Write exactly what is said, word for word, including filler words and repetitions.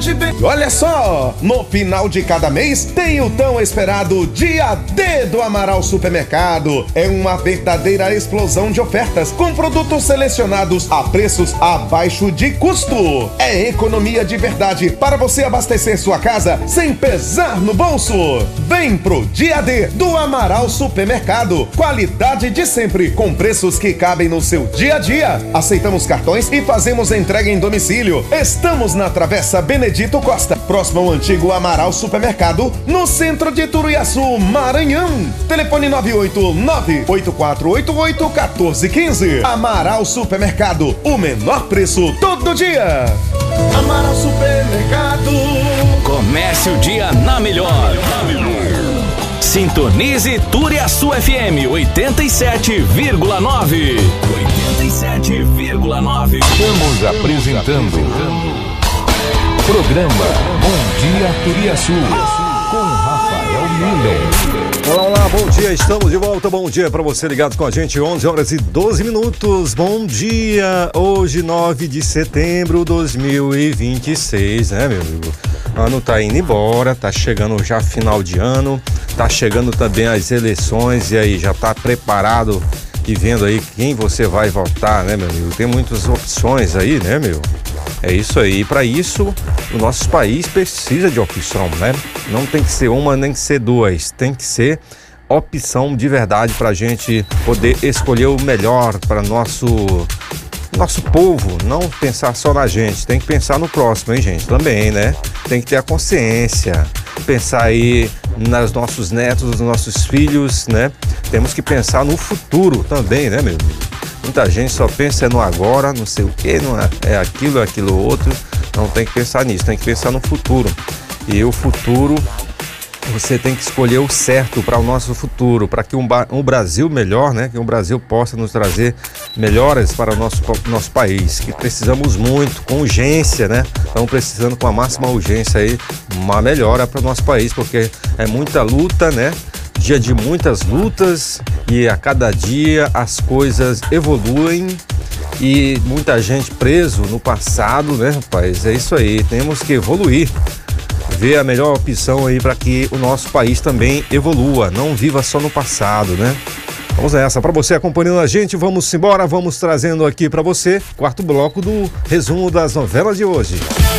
Olha só, no final de cada mês tem o tão esperado Dia D do Amaral Supermercado. É uma verdadeira explosão de ofertas com produtos selecionados a preços abaixo de custo. É economia de verdade para você abastecer sua casa sem pesar no bolso. Vem pro Dia D do Amaral Supermercado. Qualidade de sempre com preços que cabem no seu dia a dia. Aceitamos cartões e fazemos entrega em domicílio. Estamos na Travessa Benedito Costa, próximo ao antigo Amaral Supermercado, no centro de Turuiaçu, Maranhão. Telefone nove oito nove, oito quatro oito oito, um quatro um cinco. Amaral Supermercado, o menor preço todo dia. Amaral Supermercado. Comece o dia na melhor. Sintonize Turuiaçu F M oitenta e sete vírgula nove. oitenta e sete vírgula nove. Estamos apresentando Programa Bom Dia Turuiaçu, com Rafael Miller. Olá, olá, bom dia, estamos de volta, bom dia para você ligado com a gente, onze horas e doze minutos, bom dia, hoje nove de setembro de dois mil e vinte e seis, né, meu amigo? O ano tá indo embora, tá chegando já final de ano, tá chegando também as eleições, e aí, já tá preparado e vendo aí quem você vai votar, né, meu amigo? Tem muitas opções aí, né, meu? É isso aí, para isso o nosso país precisa de opção, né? Não tem que ser uma nem que ser duas, tem que ser opção de verdade para a gente poder escolher o melhor para nosso nosso povo, não pensar só na gente, tem que pensar no próximo, hein, gente, também, né? Tem que ter a consciência, pensar aí nos nossos netos, nos nossos filhos, né? Temos que pensar no futuro também, né, meu amigo? Muita gente só pensa no agora, não sei o que, não é, é aquilo, é aquilo outro. Não tem que pensar nisso, tem que pensar no futuro. E o futuro, você tem que escolher o certo para o nosso futuro, para que um, um Brasil melhor, né? Que um Brasil possa nos trazer melhoras para o nosso, nosso país, que precisamos muito, com urgência, né? Estamos precisando com a máxima urgência aí, uma melhora para o nosso país, porque é muita luta, né? Dia de muitas lutas e a cada dia as coisas evoluem e muita gente preso no passado, né, rapaz? É isso aí, temos que evoluir, ver a melhor opção aí para que o nosso país também evolua, não viva só no passado, né? Vamos nessa, para você acompanhando a gente, vamos embora, vamos trazendo aqui para você quarto bloco do resumo das novelas de hoje.